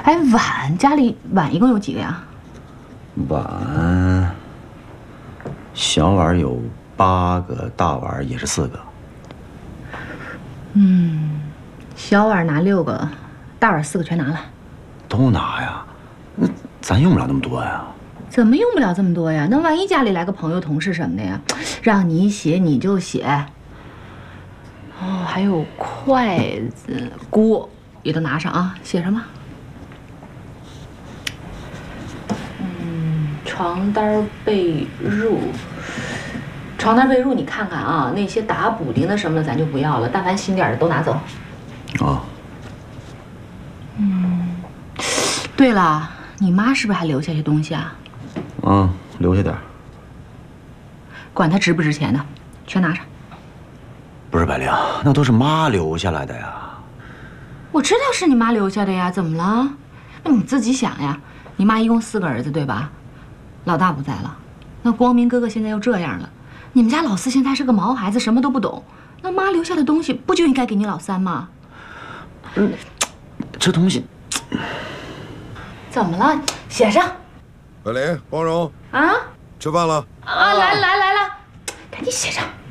哎，碗家里碗一共有几个呀？ 碗，小碗有8个，大碗也是4个。 小碗拿6个，大碗4个，全拿了。 都拿呀？那咱用不了那么多呀。 怎么用不了这么多呀？那万一家里来个朋友、同事什么的呀，让你写你就写。哦，还有筷子、锅也都拿上啊，写什么？床单、被褥，床单、被褥，你看看啊，那些打补丁的什么的咱就不要了，但凡新点的都拿走。 哦。 对了，你妈是不是还留下些东西啊？ 留下点儿。 管它值不值钱的，全拿上。 不是百灵，那都是妈留下来的呀。 我知道是你妈留下的呀，怎么了？那你自己想呀，你妈一共4个儿子，对吧？老大不在了，那光明哥哥现在又这样了，你们家老四现在是个毛孩子，什么都不懂。那妈留下的东西不就应该给你老三吗？ 这东西怎么了？写上。 百灵、光荣啊， 吃饭了啊，来了，赶紧写上。